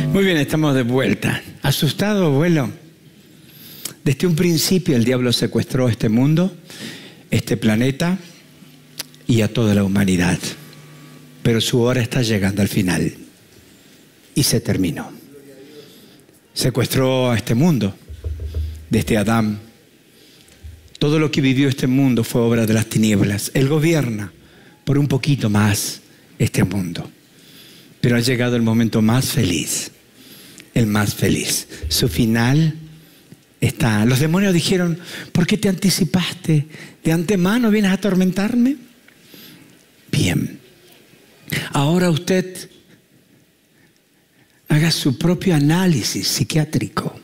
Muy bien, estamos de vuelta. ¿Asustado, abuelo? Desde un principio el diablo secuestró este mundo, este planeta y a toda la humanidad. Pero su hora está llegando al final. Y se terminó. Secuestró a este mundo desde Adán. Todo lo que vivió este mundo fue obra de las tinieblas. Él gobierna por un poquito más este mundo. Pero ha llegado el momento más feliz. El más feliz. Su final está. Los demonios dijeron: ¿por qué te anticipaste? ¿De antemano vienes a atormentarme? Bien. Ahora usted haga su propio análisis psiquiátrico.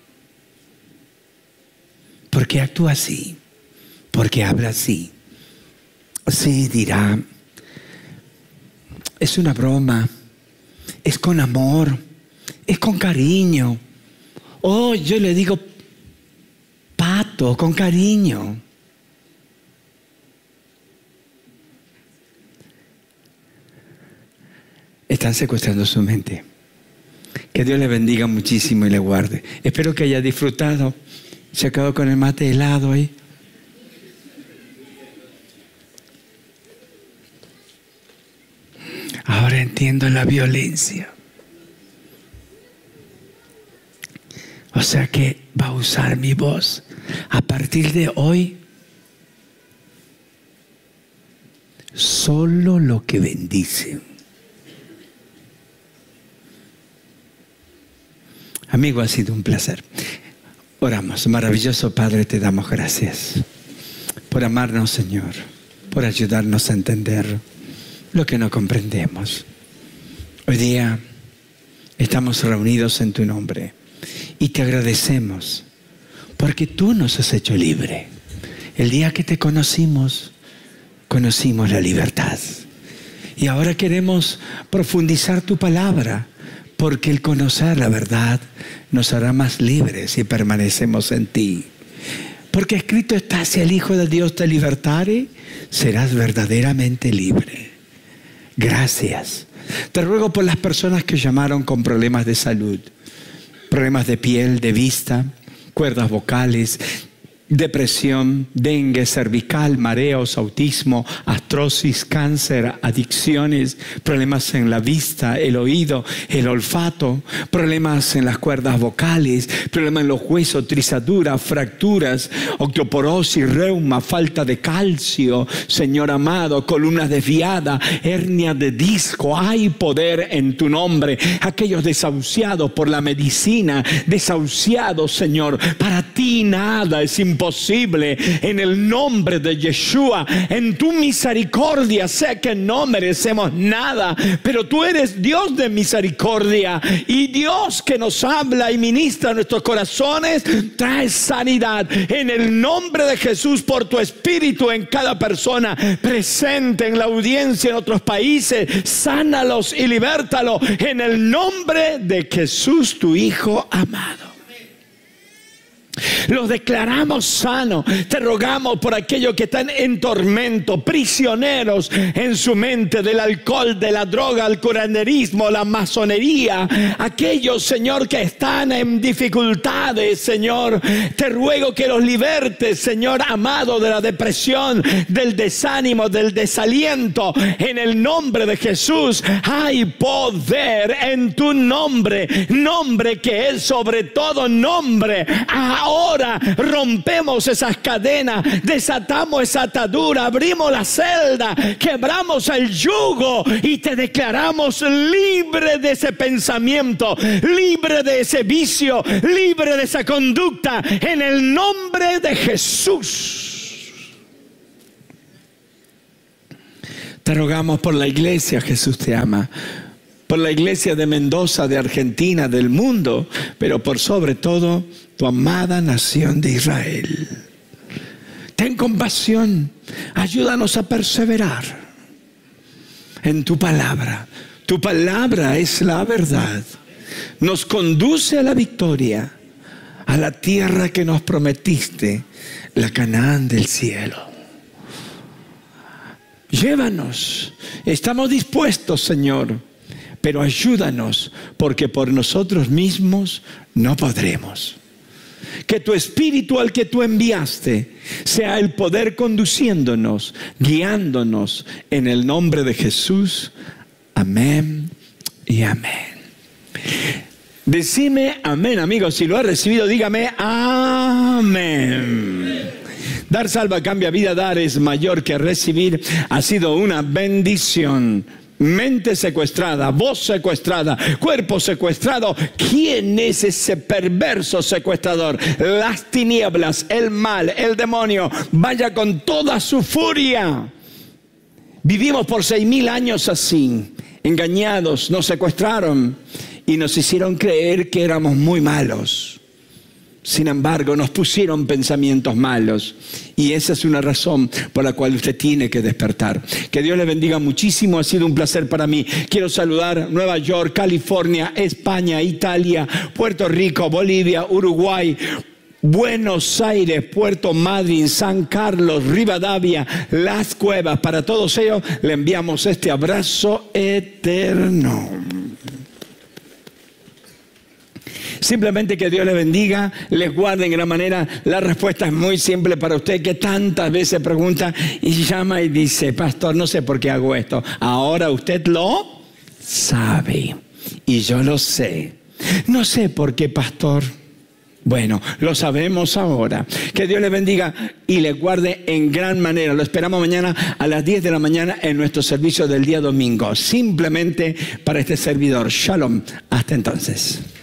¿Por qué actúa así? ¿Por qué habla así? Sí, dirá: es una broma, es con amor, es con cariño. Oh, yo le digo pato, con cariño. Están secuestrando su mente. Que Dios le bendiga muchísimo y le guarde. Espero que haya disfrutado. Se ha quedado con el mate helado ahí. Ahora entiendo la violencia. O sea que va a usar mi voz. A partir de hoy, solo lo que bendice. Amigo, ha sido un placer. Oramos. Maravilloso Padre, te damos gracias por amarnos, Señor, por ayudarnos a entender lo que no comprendemos. Hoy día estamos reunidos en tu nombre y te agradecemos porque tú nos has hecho libre. El día que te conocimos, conocimos la libertad. Y ahora queremos profundizar tu palabra, porque el conocer la verdad nos hará más libres si permanecemos en ti. Porque escrito está: si el Hijo de Dios te libertare, serás verdaderamente libre. Gracias. Te ruego por las personas que llamaron con problemas de salud, problemas de piel, de vista, cuerdas vocales, depresión, dengue, cervical, mareos, autismo, artrosis, cáncer, adicciones, problemas en la vista, el oído, el olfato, problemas en las cuerdas vocales, problemas en los huesos, trizaduras, fracturas, osteoporosis, reuma, falta de calcio, Señor amado, columnas desviadas, hernia de disco. Hay poder en tu nombre. Aquellos desahuciados por la medicina, desahuciados, Señor, para ti nada es imposible. En el nombre de Yeshua, en tu misericordia, sé que no merecemos nada, pero tú eres Dios de misericordia y Dios que nos habla y ministra a nuestros corazones. Trae sanidad en el nombre de Jesús por tu espíritu en cada persona presente en la audiencia en otros países. Sánalos y libértalos en el nombre de Jesús, tu Hijo amado. Los declaramos sanos. Te rogamos por aquellos que están en tormento, prisioneros en su mente del alcohol, de la droga, el curanderismo, la masonería. Aquellos, Señor, que están en dificultades, Señor, te ruego que los libertes, Señor amado, de la depresión, del desánimo, del desaliento. En el nombre de Jesús hay poder en tu nombre, nombre que es sobre todo nombre. Ahora rompemos esas cadenas, desatamos esa atadura, abrimos la celda, quebramos el yugo y te declaramos libre de ese pensamiento, libre de ese vicio, libre de esa conducta, en el nombre de Jesús. Te rogamos por la iglesia, Jesús te ama. Por la iglesia de Mendoza, de Argentina, del mundo, pero por sobre todo tu amada nación de Israel. Ten compasión, ayúdanos a perseverar en tu palabra. Tu palabra es la verdad. Nos conduce a la victoria, a la tierra que nos prometiste, la Canaán del cielo. Llévanos, estamos dispuestos, Señor, pero ayúdanos, porque por nosotros mismos no podremos. Que tu Espíritu al que tú enviaste sea el poder conduciéndonos, guiándonos, en el nombre de Jesús. Amén y amén. Decime amén, amigos. Si lo has recibido, dígame amén. Dar salva, cambia vida. Dar es mayor que recibir. Ha sido una bendición. Mente secuestrada, voz secuestrada, cuerpo secuestrado. ¿Quién es ese perverso secuestrador? Las tinieblas, el mal, el demonio. Vaya con toda su furia. Vivimos por 6.000 años así, engañados. Nos secuestraron y nos hicieron creer que éramos muy malos. Sin embargo, nos pusieron pensamientos malos. Y esa es una razón por la cual usted tiene que despertar. Que Dios le bendiga muchísimo. Ha sido un placer para mí. Quiero saludar Nueva York, California, España, Italia, Puerto Rico, Bolivia, Uruguay, Buenos Aires, Puerto Madryn, San Carlos, Rivadavia, Las Cuevas. Para todos ellos le enviamos este abrazo eterno. Simplemente que Dios les bendiga, les guarde en gran manera. La respuesta es muy simple para usted, que tantas veces pregunta y llama y dice: pastor, no sé por qué hago esto. Ahora usted lo sabe y yo lo sé. No sé por qué, pastor. Bueno, lo sabemos ahora. Que Dios les bendiga y les guarde en gran manera. Lo esperamos mañana a las 10 de la mañana en nuestro servicio del día domingo. Simplemente para este servidor. Shalom. Hasta entonces.